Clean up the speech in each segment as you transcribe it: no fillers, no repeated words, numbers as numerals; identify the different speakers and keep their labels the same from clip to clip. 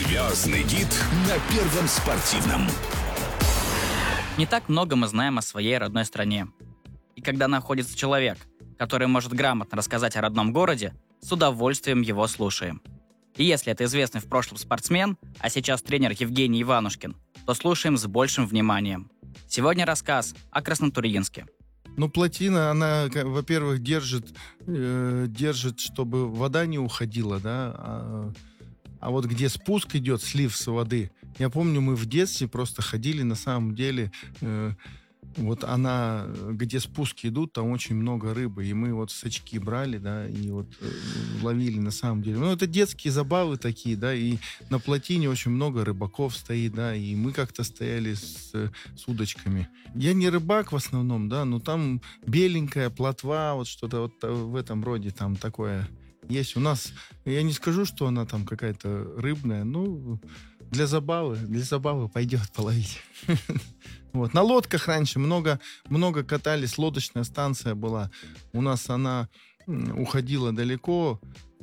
Speaker 1: Звездный гид на Первом спортивном.
Speaker 2: Не так много мы знаем о своей родной стране. И когда находится человек, который может грамотно рассказать о родном городе, с удовольствием его слушаем. И если это известный в прошлом спортсмен, а сейчас тренер Евгений Иванушкин, то слушаем с большим вниманием. Сегодня рассказ о Краснотурьинске.
Speaker 3: Плотина, она, во-первых, держит, чтобы вода не уходила, да, а вот где спуск идет, слив с воды, я помню, мы в детстве просто ходили, на самом деле, вот она, где спуски идут, там очень много рыбы, и мы вот сачки брали, да, и вот ловили на самом деле. Это детские забавы такие, да, и на плотине очень много рыбаков стоит, да, и мы как-то стояли с удочками. Я не рыбак в основном, да, но там беленькая плотва, вот что-то вот в этом роде там такое есть. У нас, я не скажу, что она там какая-то рыбная, для забавы пойдет половить. Вот. На лодках раньше много катались, лодочная станция была. У нас она уходила далеко,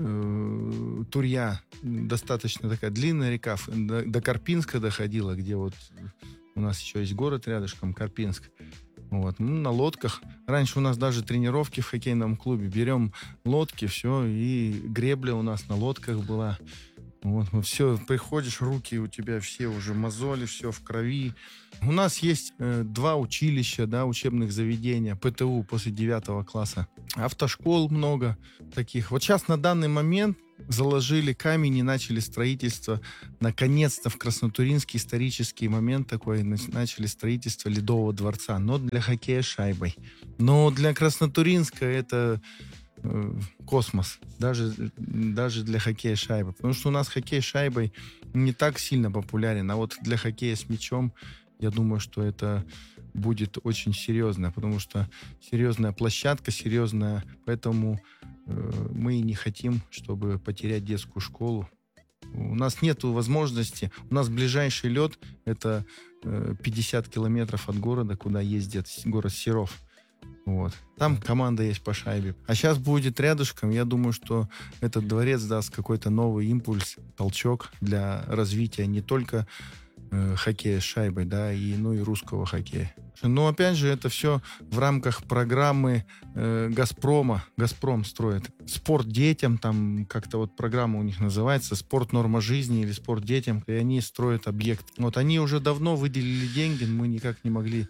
Speaker 3: Турья, достаточно такая длинная река, до Карпинска доходила, где вот у нас еще есть город рядышком, Карпинск. Вот. На лодках. Раньше у нас даже тренировки в хоккейном клубе. Берем лодки, все, и гребля у нас на лодках была. Вот, все, приходишь, руки у тебя все уже мозоли, все в крови. У нас есть 2 училища, да, учебных заведения, ПТУ после 9 класса. Автошкол много таких. Вот сейчас на данный момент заложили камень и начали строительство. Наконец-то в Краснотурьинске исторический момент такой. Начали строительство Ледового дворца. Но для хоккея шайбой. Но для Краснотурьинска это космос. Даже для хоккея шайбой. Потому что у нас хоккей шайбой не так сильно популярен. А вот для хоккея с мячом, я думаю, что это будет очень серьезно. Потому что серьезная площадка, серьезная. Поэтому мы и не хотим, чтобы потерять детскую школу. У нас нет возможности. У нас ближайший лед — это 50 километров от города, куда ездит город Серов. Вот. Там команда есть по шайбе. А сейчас будет рядышком. Я думаю, что этот дворец даст какой-то новый импульс, толчок для развития не только хоккея с шайбой, да, и русского хоккея. Но опять же, это все в рамках программы Газпрома. Газпром строит спорт детям, там как-то вот программа у них называется «Спорт норма жизни» или «Спорт детям», и они строят объект. Вот они уже давно выделили деньги, мы никак не могли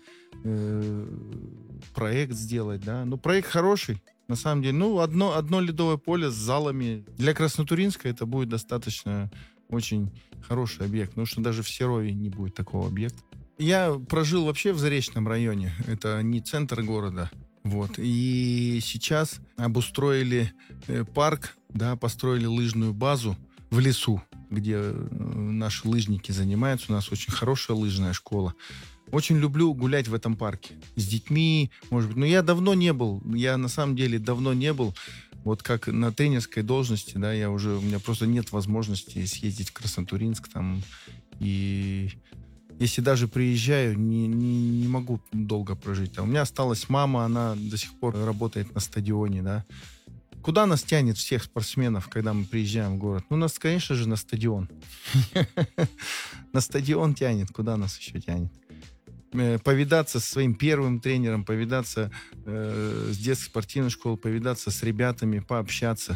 Speaker 3: проект сделать, да. Проект хороший, на самом деле. Одно ледовое поле с залами. Для Краснотурьинска это будет достаточно очень хороший объект, потому что даже в Серове не будет такого объекта. Я прожил вообще в Заречном районе, это не центр города, вот, и сейчас обустроили парк, да, построили лыжную базу в лесу, где наши лыжники занимаются, у нас очень хорошая лыжная школа. Очень люблю гулять в этом парке с детьми, может быть, но я давно не был, на самом деле давно не был. Вот как на тренерской должности, да, у меня просто нет возможности съездить в Краснотурьинск там. И если даже приезжаю, не могу долго прожить. У меня осталась мама, она до сих пор работает на стадионе, да. Куда нас тянет всех спортсменов, когда мы приезжаем в город? Нас, конечно же, на стадион. На стадион тянет. Куда нас еще тянет? Повидаться со своим первым тренером, повидаться с детской спортивной школой, повидаться с ребятами, пообщаться.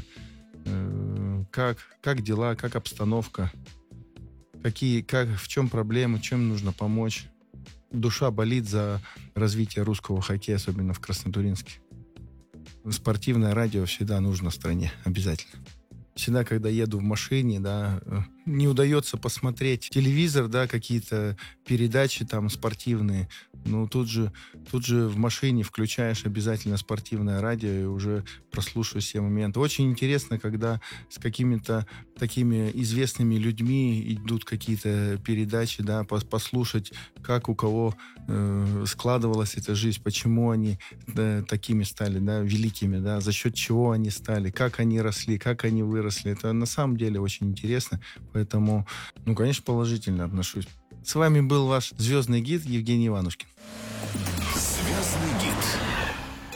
Speaker 3: Как дела, как обстановка, в чем проблемы, чем нужно помочь. Душа болит за развитие русского хоккея, особенно в Краснотурьинске. Спортивное радио всегда нужно в стране, обязательно. Всегда, когда еду в машине, да, не удается посмотреть телевизор, да, какие-то передачи там спортивные. Тут же в машине включаешь обязательно спортивное радио и уже прослушиваешь все моменты. Очень интересно, когда с какими-то такими известными людьми идут какие-то передачи, да, послушать, как у кого складывалась эта жизнь, почему они такими стали, да, великими, да, за счет чего они стали, как они росли, как они выросли. Это на самом деле очень интересно. Поэтому, конечно, положительно отношусь. С вами был ваш звездный гид Евгений Иванушкин.
Speaker 1: Звездный гид.